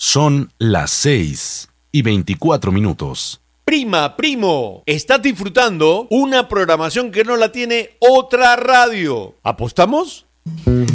Son las 6:24. Prima, primo, estás disfrutando una programación que no la tiene otra radio. ¿Apostamos?